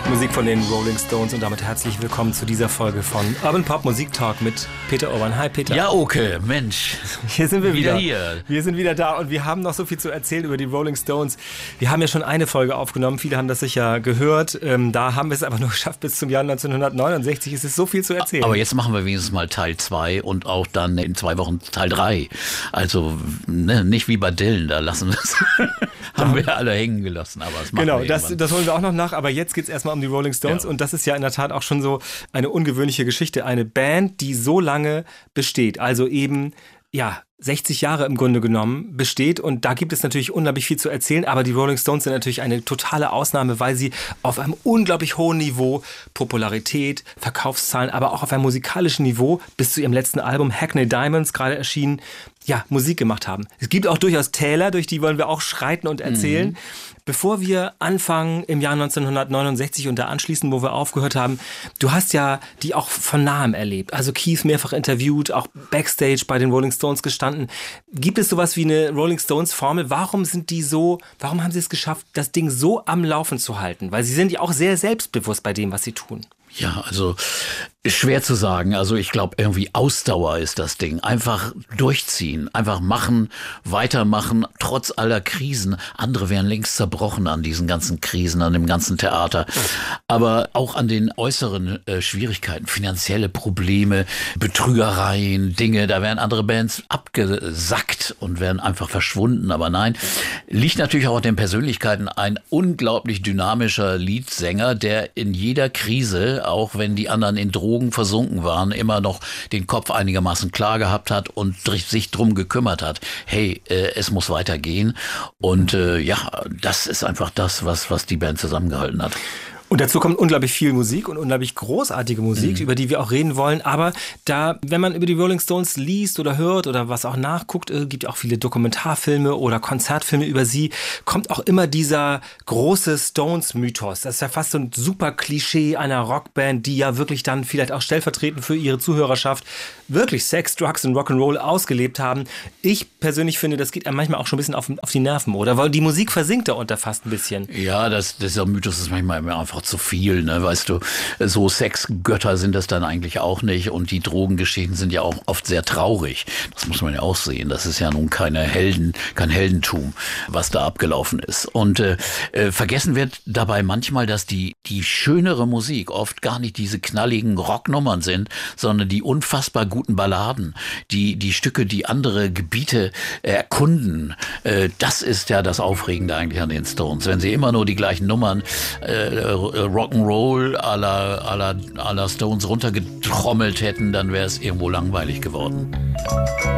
Musik von den Rolling Stones und damit herzlich willkommen zu dieser Folge von Urban Pop Musik Talk mit Peter Urban. Hi Peter. Ja, okay, Mensch. Hier sind wir wieder. Hier. Wir sind wieder da und wir haben noch so viel zu erzählen über die Rolling Stones. Wir haben ja schon eine Folge aufgenommen, viele haben das sicher gehört. Da haben wir es aber nur geschafft bis zum Jahr 1969. Es ist so viel zu erzählen. Aber jetzt machen wir wenigstens mal Teil 2 und auch dann in 2 Wochen Teil 3. Also nicht wie bei Dylan, da lassen wir es. Haben wir alle hängen gelassen. Aber das machen wir das holen wir auch noch nach. Aber jetzt geht es erstmal um die Rolling Stones. Ja. Und das ist ja in der Tat auch schon so eine ungewöhnliche Geschichte. Eine Band, die so lange besteht. Also eben, 60 Jahre im Grunde genommen besteht und da gibt es natürlich unglaublich viel zu erzählen, aber die Rolling Stones sind natürlich eine totale Ausnahme, weil sie auf einem unglaublich hohen Niveau Popularität, Verkaufszahlen, aber auch auf einem musikalischen Niveau bis zu ihrem letzten Album Hackney Diamonds, gerade erschienen, Musik gemacht haben. Es gibt auch durchaus Täler, durch die wollen wir auch schreiten und erzählen. Mhm. Bevor wir anfangen im Jahr 1969 und da anschließen, wo wir aufgehört haben, du hast ja die auch von nahem erlebt. Also Keith mehrfach interviewt, auch Backstage bei den Rolling Stones gestanden. Gibt es sowas wie eine Rolling Stones Formel? Warum haben sie es geschafft, das Ding so am Laufen zu halten? Weil sie sind ja auch sehr selbstbewusst bei dem, was sie tun. Ja, also schwer zu sagen. Also ich glaube, irgendwie Ausdauer ist das Ding. Einfach durchziehen, einfach machen, weitermachen, trotz aller Krisen. Andere wären längst zerbrochen an diesen ganzen Krisen, an dem ganzen Theater. Aber auch an den äußeren Schwierigkeiten, finanzielle Probleme, Betrügereien, Dinge. Da wären andere Bands abgesackt und wären einfach verschwunden. Aber nein, liegt natürlich auch an den Persönlichkeiten. Ein unglaublich dynamischer Leadsänger, der in jeder Krise, auch wenn die anderen in Drogen versunken waren, immer noch den Kopf einigermaßen klar gehabt hat und sich drum gekümmert hat. Hey, es muss weitergehen. Und das ist einfach das, was die Band zusammengehalten hat. Und dazu kommt unglaublich viel Musik und unglaublich großartige Musik, über die wir auch reden wollen. Aber wenn man über die Rolling Stones liest oder hört oder was auch nachguckt, gibt ja auch viele Dokumentarfilme oder Konzertfilme über sie, kommt auch immer dieser große Stones-Mythos. Das ist ja fast so ein super Klischee einer Rockband, die ja wirklich dann vielleicht auch stellvertretend für ihre Zuhörerschaft wirklich Sex, Drugs und Rock'n'Roll ausgelebt haben. Ich persönlich finde, das geht einem manchmal auch schon ein bisschen auf die Nerven, oder? Weil die Musik versinkt darunter fast ein bisschen. Ja, dieser Mythos ist manchmal einfach zu viel, ne? Weißt du, so Sexgötter sind das dann eigentlich auch nicht und die Drogengeschichten sind ja auch oft sehr traurig. Das muss man ja auch sehen. Das ist ja nun kein Heldentum, was da abgelaufen ist. Und vergessen wird dabei manchmal, dass die schönere Musik oft gar nicht diese knalligen Rocknummern sind, sondern die unfassbar guten Balladen, die Stücke, die andere Gebiete erkunden. Das ist ja das Aufregende eigentlich an den Stones. Wenn sie immer nur die gleichen Nummern Rock'n'Roll à la Stones runtergetrommelt hätten, dann wäre es irgendwo langweilig geworden.